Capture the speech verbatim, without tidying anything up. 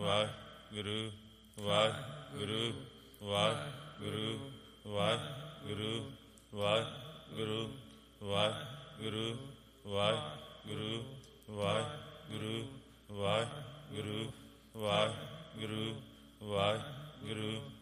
Waheguru Waheguru Waheguru Waheguru Waheguru Waheguru Waheguru Waheguru Waheguru Waheguru Waheguru Waheguru